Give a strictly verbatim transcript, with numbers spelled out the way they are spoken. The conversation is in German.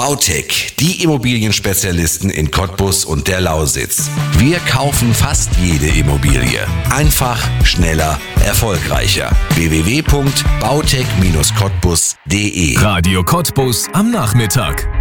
Bautech, die Immobilienspezialisten in Cottbus und der Lausitz. Wir kaufen fast jede Immobilie. Einfach, schneller, erfolgreicher. w w w punkt bautech Bindestrich cottbus punkt d e Radio Cottbus am Nachmittag.